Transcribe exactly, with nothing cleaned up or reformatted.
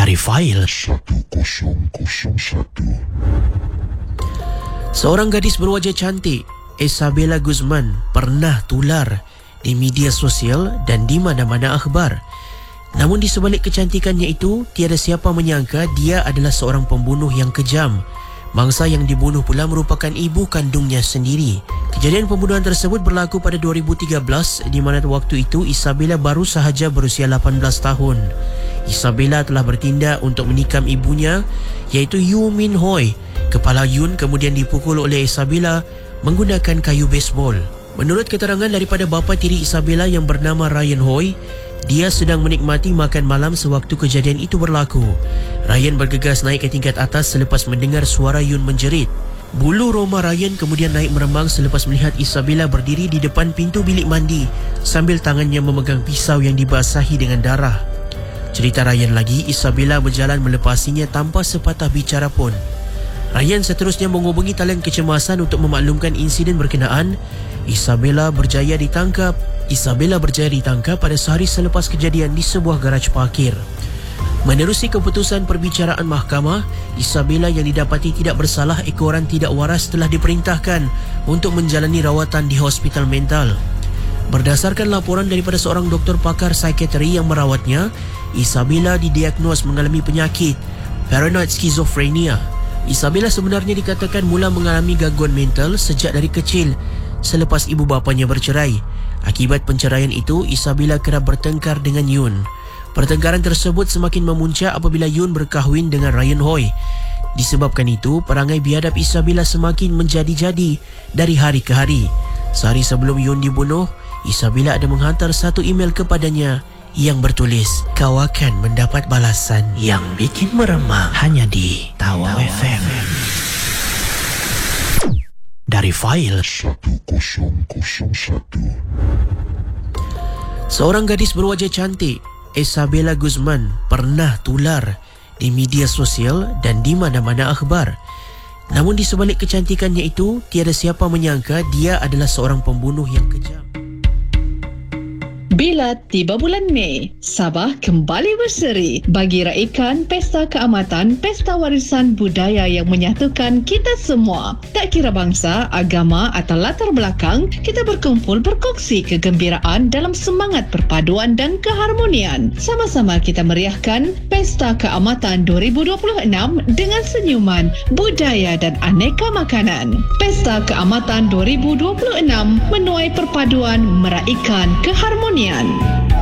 dari fail seribu satu. Seorang gadis berwajah cantik, Isabella Guzman, pernah tular di media sosial dan di mana-mana akhbar. Namun di sebalik kecantikannya itu, tiada siapa menyangka dia adalah seorang pembunuh yang kejam. Mangsa yang dibunuh pula merupakan ibu kandungnya sendiri. Kejadian pembunuhan tersebut berlaku pada dua ribu tiga belas, di mana waktu itu Isabella baru sahaja berusia lapan belas tahun. Isabella telah bertindak untuk menikam ibunya, iaitu Yoo Min Hoi. Kepala Yoon kemudian dipukul oleh Isabella menggunakan kayu baseball. Menurut keterangan daripada bapa tiri Isabella yang bernama Ryan Hoi, dia sedang menikmati makan malam sewaktu kejadian itu berlaku. Ryan bergegas naik ke tingkat atas selepas mendengar suara Yoon menjerit. Bulu roma Ryan kemudian naik meremang selepas melihat Isabella berdiri di depan pintu bilik mandi sambil tangannya memegang pisau yang dibasahi dengan darah. Cerita Ryan lagi, Isabella berjalan melepasinya tanpa sepatah bicara pun. Ryan seterusnya menghubungi talian kecemasan untuk memaklumkan insiden berkenaan. Isabella berjaya ditangkap. Isabella berjaya ditangkap pada sehari selepas kejadian di sebuah garaj parkir. Menerusi keputusan perbicaraan mahkamah, Isabella yang didapati tidak bersalah ekoran tidak waras telah diperintahkan untuk menjalani rawatan di hospital mental. Berdasarkan laporan daripada seorang doktor pakar psikiatri yang merawatnya, Isabella didiagnos mengalami penyakit paranoid schizophrenia. Isabella sebenarnya dikatakan mula mengalami gangguan mental sejak dari kecil selepas ibu bapanya bercerai. Akibat penceraian itu, Isabella kerap bertengkar dengan Yoon. Pertengkaran tersebut semakin memuncak apabila Yoon berkahwin dengan Ryan Hoi. Disebabkan itu, perangai biadab Isabella semakin menjadi-jadi dari hari ke hari. Sehari sebelum Yoon dibunuh, Isabella ada menghantar satu email kepadanya yang bertulis, "Kau akan mendapat balasan yang bikin meremang hanya di Tawa F M." Dari fail seribu satu. Seorang gadis berwajah cantik, Isabella Guzman, pernah tular di media sosial dan di mana-mana akhbar. Namun di sebalik kecantikannya itu, tiada siapa menyangka dia adalah seorang pembunuh yang kejam. Bila tiba bulan Mei, Sabah kembali berseri bagi raikan Pesta Keamatan, Pesta Warisan Budaya yang menyatukan kita semua. Tak kira bangsa, agama atau latar belakang, kita berkumpul berkongsi kegembiraan dalam semangat perpaduan dan keharmonian. Sama-sama kita meriahkan Pesta Keamatan dua ribu dua puluh enam dengan senyuman, budaya dan aneka makanan. Pesta Keamatan dua ribu dua puluh enam menuai perpaduan, meraikan keharmonian.